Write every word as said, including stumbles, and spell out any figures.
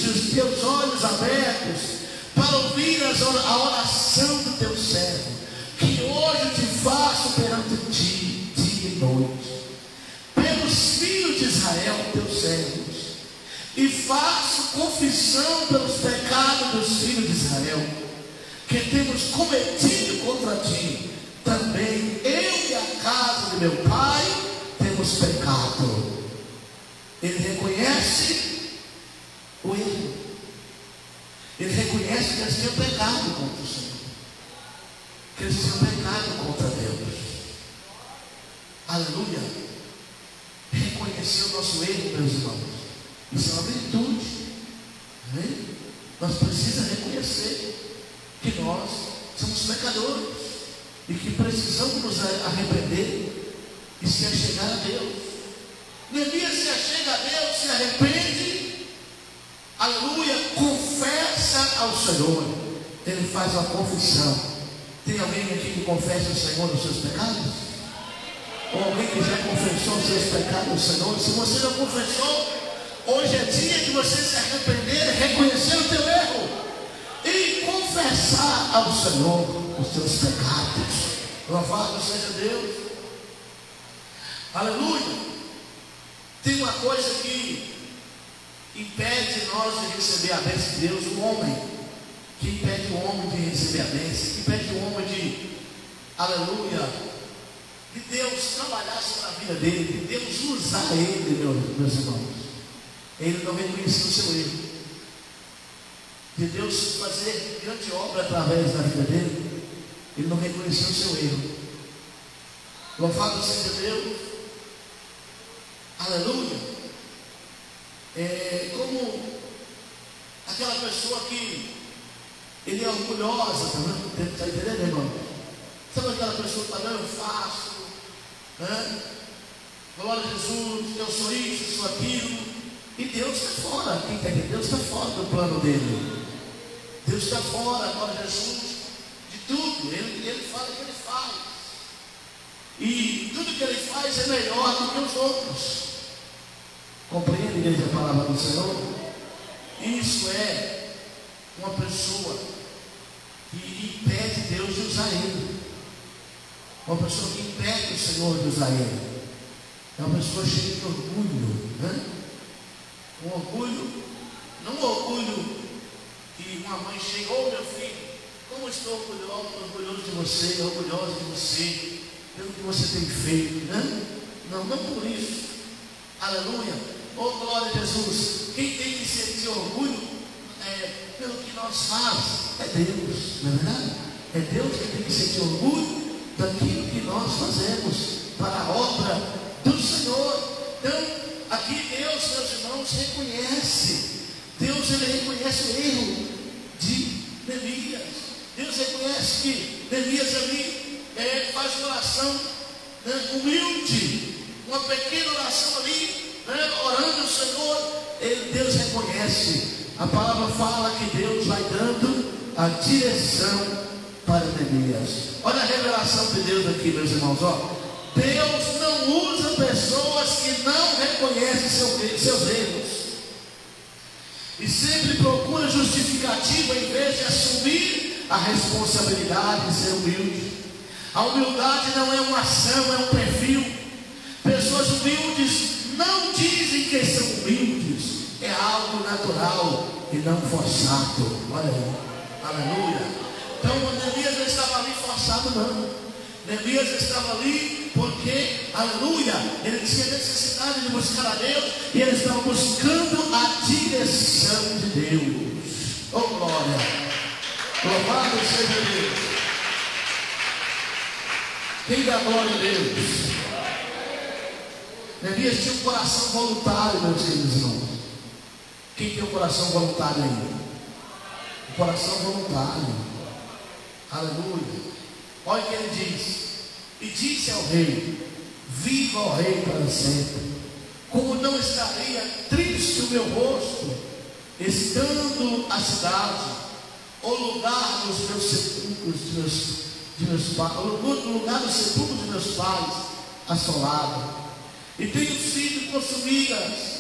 os teus olhos abertos para ouvir a oração do teu servo, que hoje te faço perante ti, dia e noite, pelos filhos de Israel, teus servos, e faço confissão pelos pecados dos filhos de Israel, que temos cometido contra ti. Também eu e a casa de meu pai temos pecado. Ele reconhece o erro. Ele reconhece que eles tinham pecado contra o Senhor, que eles tinham pecado contra Deus. Aleluia. Reconhecer o nosso erro, meus irmãos, isso é uma virtude. Amém? Nós precisamos reconhecer que nós somos pecadores e que precisamos nos arrepender e se achegar a Deus. Neemias se achega a Deus, se arrepende, aleluia, confessa ao Senhor. Ele faz uma confissão. Tem alguém aqui que confessa ao Senhor os seus pecados? Ou alguém que já confessou os seus pecados ao Senhor? Se você não confessou, hoje é dia de você se arrepender, reconhecer o teu erro e confessar ao Senhor os teus pecados. Louvado seja Deus. Aleluia. Tem uma coisa que impede nós de receber a bênção de Deus, o homem, que impede o homem de receber a bênção, que impede o homem de, aleluia, de Deus trabalhar sobre a vida dele, de Deus usar ele, meus, meus irmãos. Ele não reconheceu o seu erro, de Deus fazer grande obra através da vida dele. Ele não reconheceu o seu erro. Louvado seja Deus. Aleluia. É como aquela pessoa que ele é orgulhosa, está entendendo, irmão? Sabe aquela pessoa que está, não, eu faço, né? Glória a Jesus, eu sou isso, eu sou aquilo, e Deus está fora. Quem está aqui? Deus está fora do plano dele. Deus está fora, glória a Jesus, de tudo. Ele, ele fala o que ele faz, e tudo que ele faz é melhor do que os outros. Compreende, igreja, a palavra do Senhor? Isso é uma pessoa que impede Deus de usar ele. Uma pessoa que impede o Senhor de usar ele. É uma pessoa cheia de orgulho, né? Um orgulho, não um orgulho que uma mãe chega, ô oh, meu filho, como estou orgulhoso, orgulhoso de você, orgulhosa de você, pelo que você tem feito, né? Não, não por isso. Aleluia. Oh, glória a Jesus. Quem tem que sentir orgulho é, pelo que nós fazemos é Deus, não é verdade? É Deus que tem que sentir orgulho daquilo que nós fazemos para a obra do Senhor. Então, aqui Deus, meus irmãos, reconhece. Deus, ele reconhece o erro de Neemias. Deus reconhece que Neemias ali é, faz uma oração, né, humilde, uma pequena oração ali, né, orando ao Senhor. Ele, Deus reconhece. A palavra fala que Deus vai dando a direção para Neemias. Olha a revelação de Deus aqui, meus irmãos. Ó. Deus não usa pessoas que não reconhecem seu, seus erros e sempre procura justificativa em vez de assumir a responsabilidade de ser humilde. A humildade não é uma ação, é um perfil. Pessoas humildes não dizem que são humildes, é algo natural e não forçado. Olha aí, aleluia. Então Neemias não estava ali forçado, não. Neemias estava ali porque, aleluia, ele tinha necessidade de buscar a Deus e ele estava buscando a direção de Deus. Oh glória, louvado seja Deus. Quem dá glória a Deus? Neemias tinha um coração voluntário, meus queridos irmãos. Quem tem um coração voluntário aí? Um coração voluntário. Aleluia. Olha o que ele diz. E disse ao rei: viva o rei para sempre. Como não estaria triste o meu rosto, estando a cidade, o lugar dos meus sepulcros, de meus, de meus pais, o lugar dos sepulcros de meus pais, assolado, e tenho sido consumidas